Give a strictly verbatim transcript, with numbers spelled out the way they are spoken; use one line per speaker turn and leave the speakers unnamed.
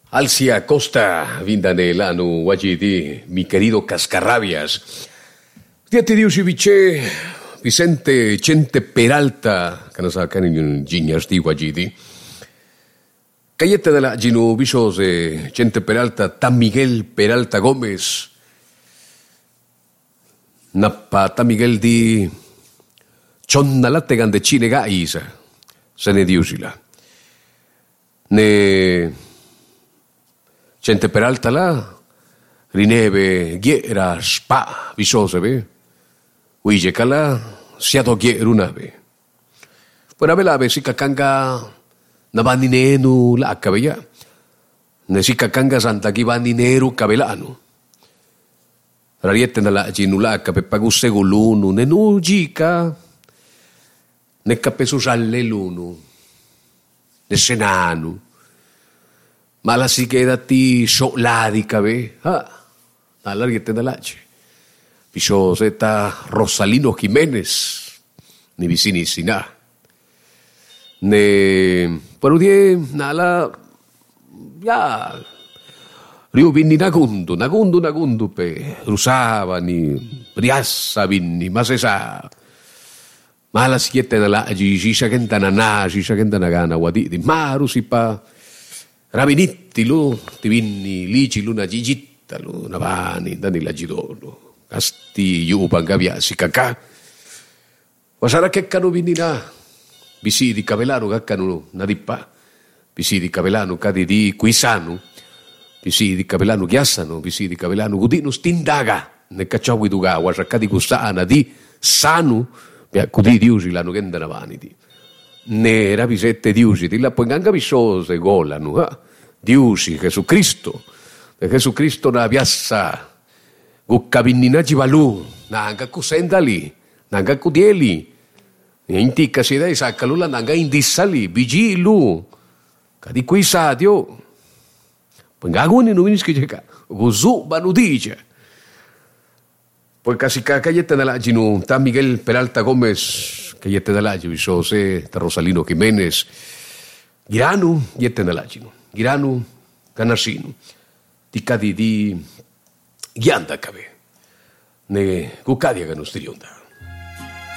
Alcia Costa, Vindanelano, Guayidi, mi querido Cascarrabias. Diate Dios y Viche, Vicente Chente Peralta, que nos sacan en Giñas di Guayidi. Cayete de la Ginu Visos de Chente Peralta, Tan Miguel Peralta Gómez. Napa Tan Miguel di Chonnalategan de Chile Gaisa, Sene Diusila. Ne Chente Peralta la rineve giera spa visose ve uije kala siado gieruna ve pura vela ve sikakanga nabaninenu la kabaya ne sikakanga santa gibaninero kabelano rariette nala ginula kape paguse gulunu ne nujika ne kapesu jallelunu ne senanu mala si queda ti soladica ve ah alarguete de lache piso zeta Rosalino Jiménez ni vicini sina ne pero die nala ya rio vinni nagundu nagundu nagundu pe rusava ni priassa vinni ma se sa mala si quete de la gisha kentana na gisha kentana gana wadi di maru si pa Rabinitti lu, ti vinni lici luna gigitta lu, navani, dani la gidolo, casti yuban gaviasi cacà. Wasara che canu vinnina, bisi di Cavelano caccanu nadippa, bisi di Cavelano cadi di Quisanu, bisi di Cavelano ghiassano, bisi di Cavelano gudinu stindaga, ne cacciawi duga, wasacca di gustana di sanu, cudi diusi l'hanno che navani di. Ne ravisette diusi, di la poi anche visose golanu, eh? Diusi, Gesù Cristo, e Gesù Cristo na piazza, guccavinnina givalu, nanga cusendali, nanga cudieli, intica si dai saccalula nanga indissali, vigilu, cadi qui sadio, poi ngaguni non vinischi ceca, guzu banu dice. Poi casi cacayette nella ginu, ta Miguel Peralta Gómez, que yete de la visose ta Rosalino Jiménez giranu yete de la ginu giranu canasinu ticadi di gianda cabe ne cucadia ganustiriunda